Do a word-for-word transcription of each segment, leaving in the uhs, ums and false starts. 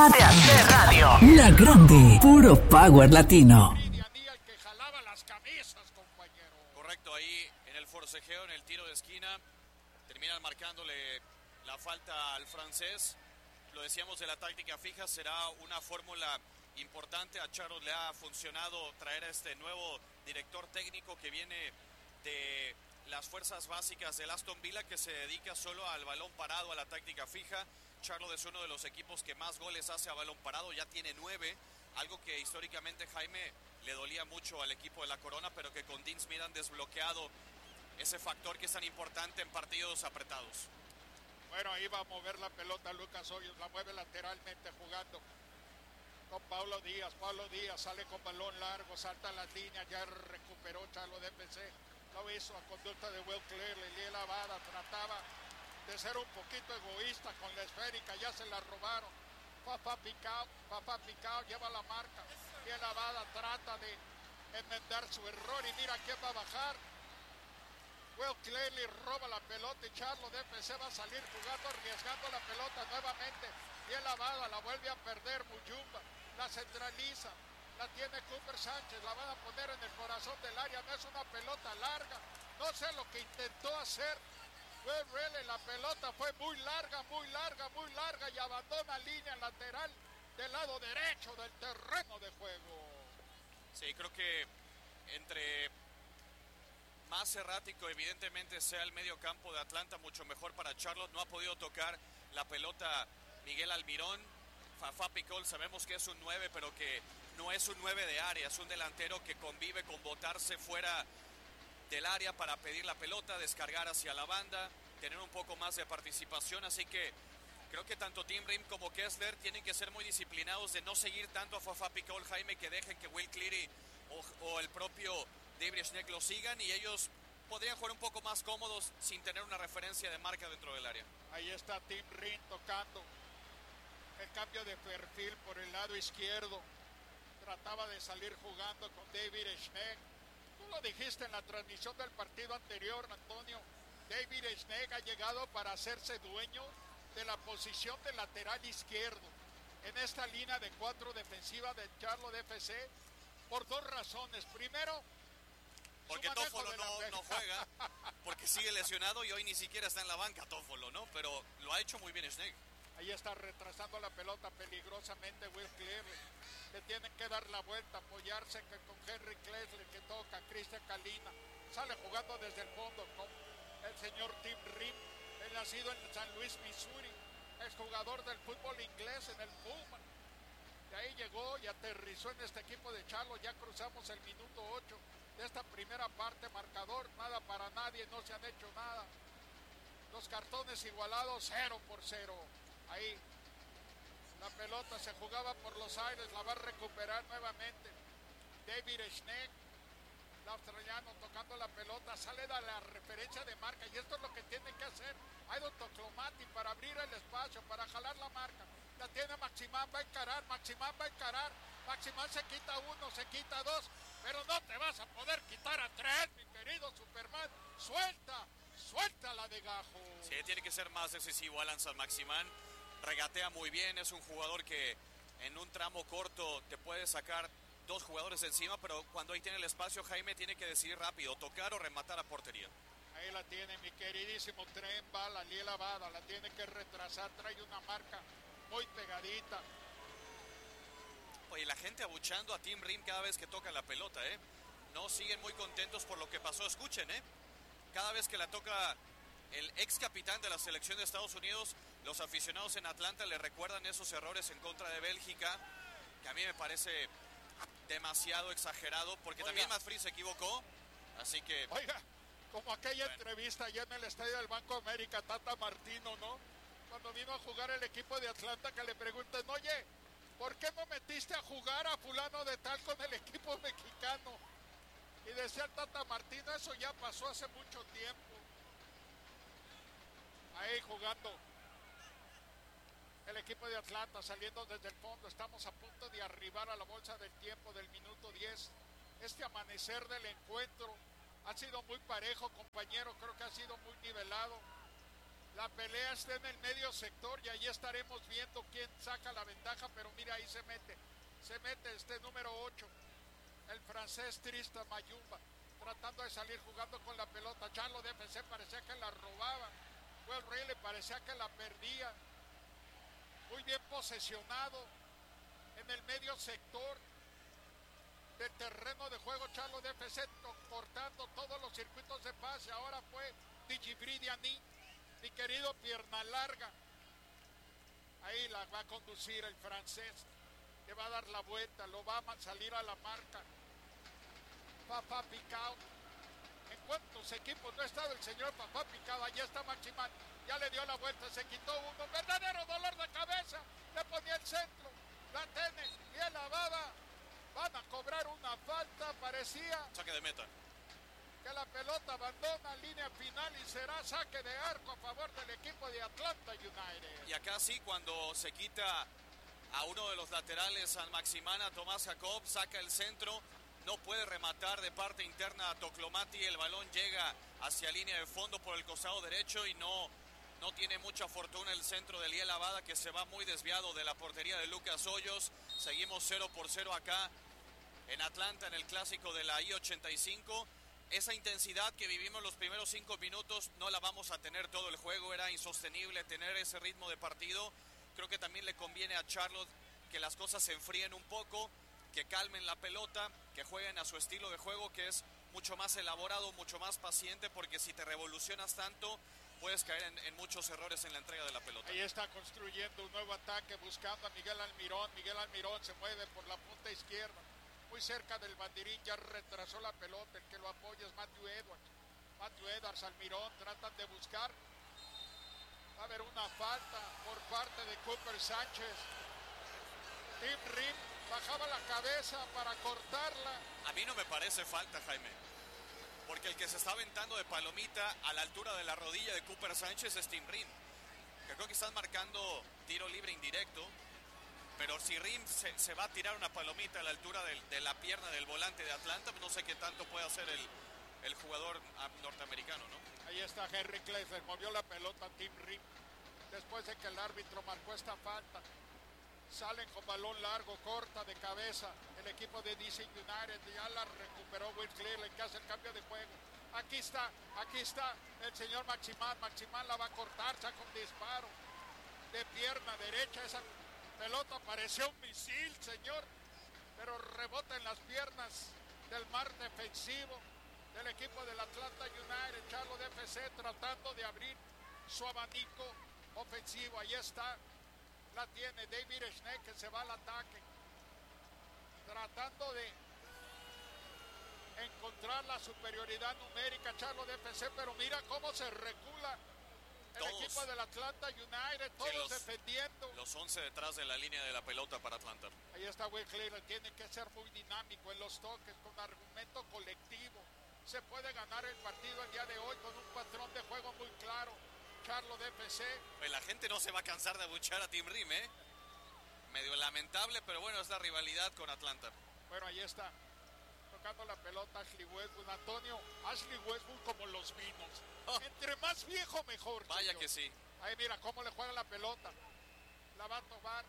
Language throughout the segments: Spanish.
forma de hacer radio. La Grande, puro power latino. Que jalaba las camisas, compañero. Correcto, ahí en el forcejeo, en el tiro de esquina, terminan marcándole la falta al francés. Lo decíamos de la táctica fija, será una fórmula importante. A Charles le ha funcionado traer a este nuevo director técnico que viene de las fuerzas básicas del Aston Villa, que se dedica solo al balón parado, a la táctica fija. Charles es uno de los equipos que más goles hace a balón parado, ya tiene nueve, algo que históricamente Jaime le dolía mucho al equipo de la Corona, pero que con Dean Smith han desbloqueado ese factor que es tan importante en partidos apretados. Bueno, ahí va a mover la pelota Lucas Hoyos, la mueve lateralmente jugando con Pablo Díaz. Pablo Díaz sale con balón largo, salta las líneas, ya recuperó Charlo de F C. Lo hizo a conducta de Will Clearly. Liel Abada trataba de ser un poquito egoísta con la esférica, ya se la robaron. Papá Picao, Papá Picao lleva la marca. Liel Abada trata de enmendar su error y mira quién va a bajar. Will Clearly roba la pelota y Charlo de F C va a salir jugando, arriesgando la pelota nuevamente. Liel Abada la vuelve a perder Muyumba, la centraliza, la tiene Cooper Sánchez, la van a poner en el corazón del área, no es una pelota larga, no sé lo que intentó hacer Will Clearly, la pelota fue muy larga, muy larga, muy larga y abandona línea lateral del lado derecho del terreno de juego. Sí, creo que entre más errático evidentemente sea el medio campo de Atlanta, mucho mejor para Charlotte. No ha podido tocar la pelota Miguel Almirón. Fafá Picol sabemos que es un nueve, pero que no es un nueve de área, es un delantero que convive con botarse fuera del área para pedir la pelota, descargar hacia la banda, tener un poco más de participación. Así que creo que tanto Tim Ream como Kessler tienen que ser muy disciplinados de no seguir tanto a Fafá Picol, Jaime, que dejen que Will Cleary o, o el propio David Schneck lo sigan y ellos podrían jugar un poco más cómodos sin tener una referencia de marca dentro del área. Ahí está Tim Ream tocando el cambio de perfil por el lado izquierdo. Trataba de salir jugando con David Schneck. Tú lo dijiste en la transmisión del partido anterior, Antonio. David Schneck ha llegado para hacerse dueño de la posición de lateral izquierdo en esta línea de cuatro defensiva de Charlo de F C por dos razones. Primero, porque Toffolo no, no juega, porque sigue lesionado y hoy ni siquiera está en la banca Toffolo, ¿no? Pero lo ha hecho muy bien Schneck. Ahí está retrasando la pelota peligrosamente Will Clearly. Le tienen que dar la vuelta, apoyarse que con Henry Kessler que toca, Cristian Calina. Sale jugando desde el fondo con el señor Tim Ream. Él nacido en San Luis, Missouri. Es jugador del fútbol inglés en el Pullman. De ahí llegó y aterrizó en este equipo de Charlo. Ya cruzamos el minuto ocho de esta primera parte. Marcador, nada para nadie, no se han hecho nada. Los cartones igualados, cero por cero. Ahí la pelota se jugaba por los aires, la va a recuperar nuevamente David Schneck, el australiano tocando la pelota, sale de la referencia de marca y esto es lo que tienen que hacer. Hay un Toclomati para abrir el espacio, para jalar la marca. La tiene Maximán, va a encarar, Maximán va a encarar, Maximán se quita uno, se quita dos, pero no te vas a poder quitar a tres, mi querido Superman. Suelta, suelta la de Gajo. Sí, tiene que ser más decisivo Alan San Maximán. Regatea muy bien, es un jugador que en un tramo corto te puede sacar dos jugadores encima, pero cuando ahí tiene el espacio, Jaime tiene que decidir rápido, tocar o rematar a portería. Ahí la tiene mi queridísimo Tren Bala, Liel Abada, la tiene que retrasar, trae una marca muy pegadita. Oye, la gente abuchando a Tim Ream cada vez que toca la pelota, ¿eh? No siguen muy contentos por lo que pasó, escuchen, ¿eh? Cada vez que la toca el ex capitán de la selección de Estados Unidos, los aficionados en Atlanta le recuerdan esos errores en contra de Bélgica, que a mí me parece demasiado exagerado, porque Oiga. también Matt Freese se equivocó, así que... Oiga, como aquella bueno. entrevista allá en el estadio del Banco América, Tata Martino, ¿no? Cuando vino a jugar el equipo de Atlanta, que le preguntan, oye, ¿por qué no metiste a jugar a fulano de tal con el equipo mexicano? Y decía el Tata Martino, eso ya pasó hace mucho tiempo. Ahí jugando el equipo de Atlanta, saliendo desde el fondo. Estamos a punto de arribar a la bolsa del tiempo del minuto diez. Este amanecer del encuentro ha sido muy parejo, compañero. Creo que ha sido muy nivelado. La pelea está en el medio sector y ahí estaremos viendo quién saca la ventaja, pero mira, ahí se mete, se mete este número ocho, el francés Tristan Mayumba, tratando de salir jugando con la pelota. Charlo de F C parecía que la robaba, Will Riley parecía que la perdía. Muy bien posesionado en el medio sector del terreno de juego Charlo de F C, cortando todos los circuitos de pase. Ahora fue Digibri Diani, mi querido pierna larga. Ahí la va a conducir el francés, que va a dar la vuelta, lo va a salir a la marca. Papá Picao. ¿En cuántos equipos no ha estado el señor Papá Picao? Allí está Maximán, ya le dio la vuelta, se quitó uno, verdadero dolor de cabeza, le ponía el centro, la tiene, bien lavada, van a cobrar una falta, parecía saque de meta, que la pelota abandona línea final y será saque de arco a favor del equipo de Atlanta United. Y acá sí, cuando se quita a uno de los laterales, San Maximán, a Tomás Jacob, saca el centro, no puede rematar de parte interna a Toclomati, el balón llega hacia línea de fondo por el costado derecho y no, no tiene mucha fortuna el centro de Liel Abada, que se va muy desviado de la portería de Lucas Hoyos. Seguimos cero por cero acá en Atlanta, en el clásico de la I ochenta y cinco. Esa intensidad que vivimos los primeros cinco minutos no la vamos a tener todo el juego, era insostenible tener ese ritmo de partido. Creo que también le conviene a Charlotte que las cosas se enfríen un poco, que calmen la pelota, que jueguen a su estilo de juego, que es mucho más elaborado, mucho más paciente, porque si te revolucionas tanto, puedes caer en, en muchos errores en la entrega de la pelota. Ahí está construyendo un nuevo ataque, buscando a Miguel Almirón. Miguel Almirón se mueve por la punta izquierda, muy cerca del banderín, ya retrasó la pelota, el que lo apoya es Matthew Edwards. Matthew Edwards, Almirón, tratan de buscar. Va a haber una falta por parte de Cooper Sánchez. Tim Rim bajaba la cabeza para cortarla. A mí no me parece falta, Jaime, porque el que se está aventando de palomita a la altura de la rodilla de Cooper Sánchez es Tim Rim, que creo que están marcando tiro libre indirecto, pero si Rim se, se va a tirar una palomita a la altura del, de la pierna del volante de Atlanta, no sé qué tanto puede hacer el, el jugador norteamericano, ¿no? Ahí está Henry Klesler, movió la pelota a Tim Rim, después de que el árbitro marcó esta falta. Salen con balón largo, corta de cabeza el equipo de D C United, ya la recuperó Will Clearley, que hace el cambio de juego. Aquí está, aquí está el señor Maximán, Maximán la va a cortar, saca un disparo de pierna derecha, esa pelota pareció un misil, señor, pero rebota en las piernas del mar defensivo del equipo del Atlanta United. Charlo de F C tratando de abrir su abanico ofensivo, ahí está. La tiene David Schneck, que se va al ataque, tratando de encontrar la superioridad numérica Charlo de F C, pero mira cómo se recula el todos, equipo del Atlanta United, todos sí, los, defendiendo. Los once detrás de la línea de la pelota para Atlanta. Ahí está Will Cleveland, tiene que ser muy dinámico en los toques, con argumento colectivo. Se puede ganar el partido el día de hoy con un patrón de juego muy claro. Charlo de F C. Pues la gente no se va a cansar de abuchear a Tim Rim, ¿eh? Medio lamentable, pero bueno, es la rivalidad con Atlanta. Bueno, ahí está, tocando la pelota Ashley Westwood. Antonio, Ashley Westwood como los vinos. Oh. Entre más viejo, mejor. Vaya señor. Que sí. Ahí mira cómo le juega la pelota. La va a tomar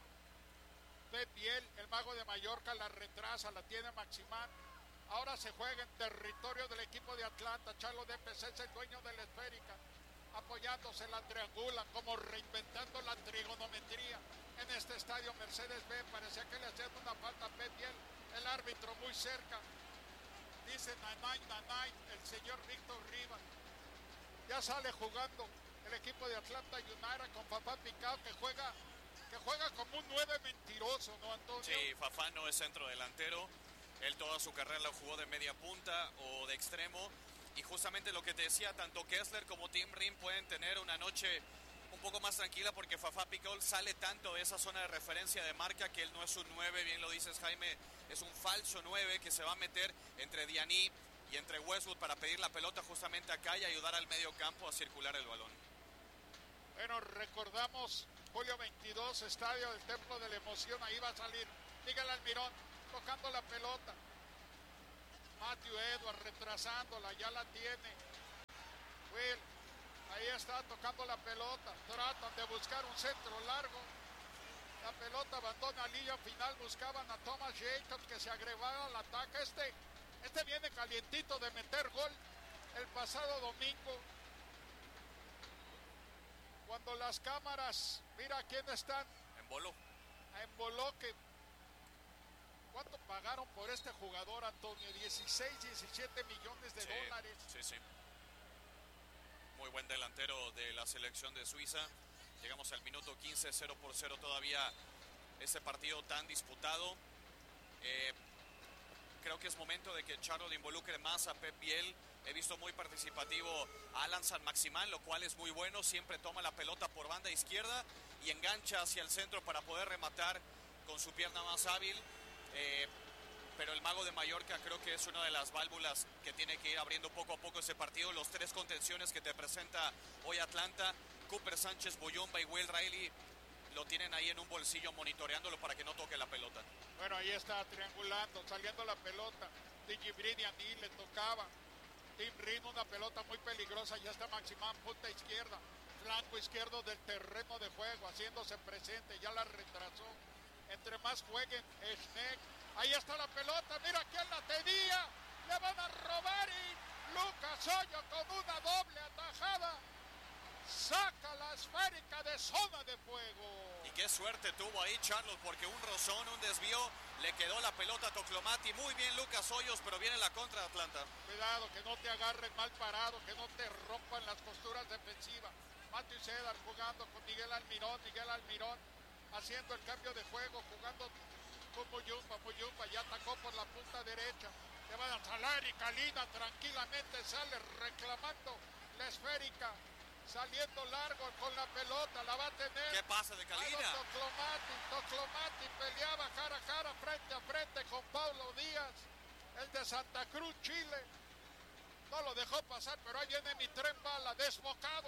Pep Biel, el mago de Mallorca, la retrasa, la tiene Maximán. Ahora se juega en territorio del equipo de Atlanta. Charlo de F C es el dueño de la esférica, apoyándose, la triangulan, como reinventando la trigonometría en este estadio Mercedes-Benz. Parecía que le hacían una falta a Pep Biel, el árbitro muy cerca. Dice nanay, nanay, el señor Víctor Rivas. Ya sale jugando el equipo de Atlanta United con Fafá Picao, que juega, que juega como un nueve mentiroso, ¿no, Antonio? Sí, Fafá no es centro delantero. Él toda su carrera la jugó de media punta o de extremo. Y justamente lo que te decía, tanto Kessler como Tim Rim pueden tener una noche un poco más tranquila, porque Fafá Picol sale tanto de esa zona de referencia de marca que él no es un nueve, bien lo dices, Jaime, es un falso nueve que se va a meter entre Diani y entre Westwood para pedir la pelota justamente acá y ayudar al medio campo a circular el balón. Bueno, recordamos julio veintidós, estadio del Templo de la Emoción, ahí va a salir Miguel Almirón tocando la pelota. Matthew Edwards retrasándola, ya la tiene. Will, Ahí está tocando la pelota. Tratan de buscar un centro largo. La pelota abandona línea final. Buscaban a Thomas Jacobs que se agregaba al ataque. Este, este viene calientito de meter gol el pasado domingo. Cuando las cámaras, mira quién están. En bolo. En Boloque. ¿Cuánto pagaron por este jugador, Antonio? dieciséis, diecisiete millones de sí, dólares. Sí, sí. Muy buen delantero de la selección de Suiza. Llegamos al minuto quince, cero por cero todavía este partido tan disputado. Eh, creo que es momento de que Charlotte involucre más a Pep Biel. He visto muy participativo a Alan San-Maximán, lo cual es muy bueno. Siempre toma la pelota por banda izquierda y engancha hacia el centro para poder rematar con su pierna más hábil. Eh, pero el mago de Mallorca creo que es una de las válvulas que tiene que ir abriendo poco a poco ese partido. Los tres contenciones que te presenta hoy Atlanta, Cooper Sánchez, Boyomba y Will Riley, lo tienen ahí en un bolsillo monitoreándolo para que no toque la pelota. Bueno, ahí está triangulando, saliendo la pelota. Dijibriniani le tocaba. Tim Rin, una pelota muy peligrosa. Ya está Maximán, punta izquierda. Flanco izquierdo del terreno de juego, haciéndose presente. Ya la retrasó. Entre más jueguen, Schneck. Ahí está la pelota, mira quién la tenía. Le van a robar y Lucas Hoyo con una doble atajada saca la esférica de zona de fuego. Y qué suerte tuvo ahí Charlotte, porque un rozón, un desvío, le quedó la pelota a Toclomati. Muy bien Lucas Hoyos, pero viene la contra de Atlanta. Cuidado, que no te agarren mal parado, que no te rompan las costuras defensivas. Matthew Sedar jugando con Miguel Almirón, Miguel Almirón haciendo el cambio de juego, jugando con Muyumba, Muyumba ya atacó por la punta derecha. Le van a salar y Kalina tranquilamente sale reclamando la esférica. Saliendo largo con la pelota, la va a tener. ¿Qué pasa de Kalina? Toclomati, Toclomati peleaba cara a cara, frente a frente con Paulo Díaz, el de Santa Cruz, Chile. No lo dejó pasar, pero ahí viene mi tren bala, desbocado.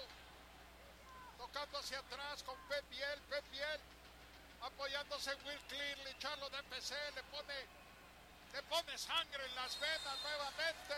Tocando hacia atrás con Pep Biel, Pep Biel. Apoyándose en Will Clearly, Charlotte de F C, le pone, le pone sangre en las venas nuevamente.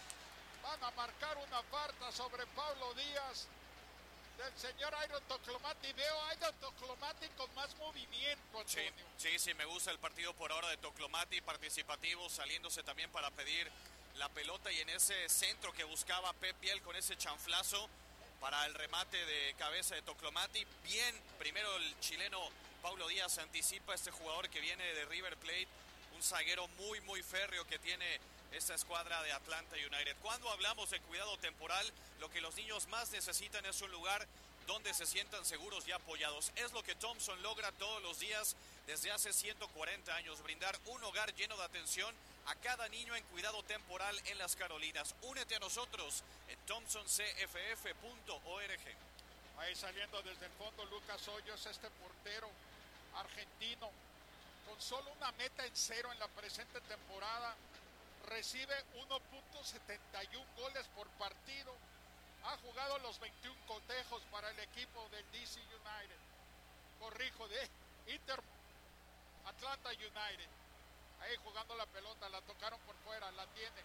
Van a marcar una falta sobre Paulo Díaz. Del señor Iron Toclomati. Veo a Iron Toclomati con más movimiento, Antonio. Sí, sí, sí, me gusta el partido por ahora de Toclomati, participativo, saliéndose también para pedir la pelota y en ese centro que buscaba Pep Biel con ese chanflazo para el remate de cabeza de Toclomati. Bien, primero el chileno Paulo Díaz anticipa a este jugador que viene de River Plate, un zaguero muy, muy férreo que tiene esta escuadra de Atlanta United. Cuando hablamos de cuidado temporal, lo que los niños más necesitan es un lugar donde se sientan seguros y apoyados. Es lo que Thompson logra todos los días desde hace ciento cuarenta años, brindar un hogar lleno de atención a cada niño en cuidado temporal en las Carolinas. Únete a nosotros en thompson c f f punto org. Ahí saliendo desde el fondo Lucas Hoyos, este portero argentino, con solo una meta en cero en la presente temporada. Recibe uno punto setenta y uno goles por partido. Ha jugado los veintiún cotejos para el equipo del D C United. Corrijo, de Inter Atlanta United. Ahí jugando la pelota, la tocaron por fuera, la tiene.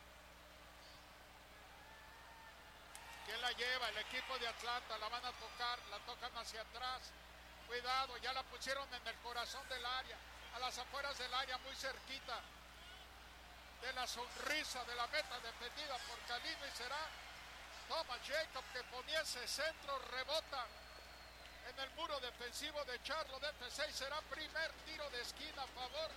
¿Quién la lleva? El equipo de Atlanta, la van a tocar, la tocan hacia atrás. Cuidado, ya la pusieron en el corazón del área, a las afueras del área, muy cerquita de la sonrisa de la meta defendida por Kalina, y será Thomas Jacob que ponía ese centro, rebota en el muro defensivo de Charlotte de F C. Será primer tiro de esquina a favor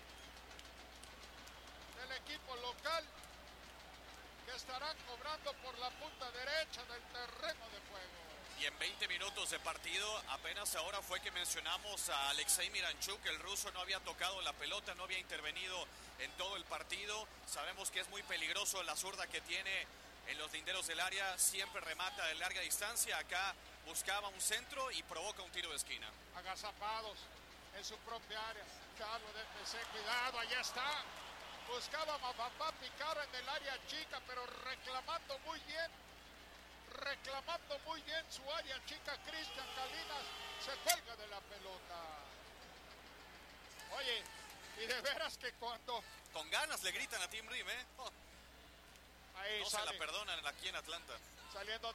del equipo local, que estarán cobrando por la punta derecha del terreno de juego. Y en veinte minutos de partido, apenas ahora fue que mencionamos a Alexei Miranchuk. El ruso no había tocado la pelota, no había intervenido en todo el partido. Sabemos que es muy peligroso la zurda que tiene en los linderos del área. Siempre remata de larga distancia. Acá buscaba un centro y provoca un tiro de esquina. Agazapados en su propia área. Charlotte de F C, cuidado, allá está. Buscaba a Mapapá picar en el área chica, pero reclamando muy bien. Reclamando muy bien su área chica, Cristian Calinas se cuelga de la pelota. Oye, y de veras que cuando... Con ganas le gritan a Tim Rim, ¿eh? Oh. Ahí no sale, se la perdonan aquí en Atlanta. Saliendo